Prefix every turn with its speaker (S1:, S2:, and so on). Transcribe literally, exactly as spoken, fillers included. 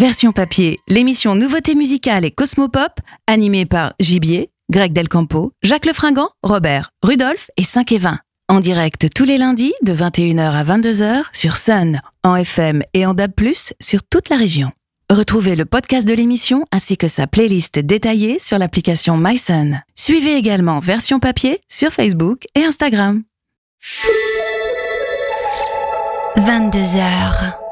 S1: Version papier, l'émission Nouveautés musicales et Cosmopop, animée par Gibier, Greg Delcampo, Jacques Lefringant, Robert, Rudolph et Saint-Kévin. En direct tous les lundis de vingt et une heures à vingt-deux heures sur Sun, en F M et en D A B plus, sur toute la région. Retrouvez le podcast de l'émission ainsi que sa playlist détaillée sur l'application MySun. Suivez également Version papier sur Facebook et Instagram.
S2: vingt-deux heures.